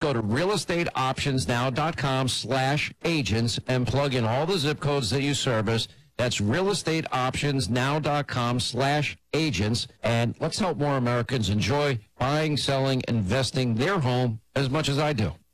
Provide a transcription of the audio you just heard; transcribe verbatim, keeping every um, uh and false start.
go to real estate options now dot com slash agents and plug in all the zip codes that you service. That's real estate options now dot com slash agents. And let's help more Americans enjoy buying, selling, investing their home as much as I do.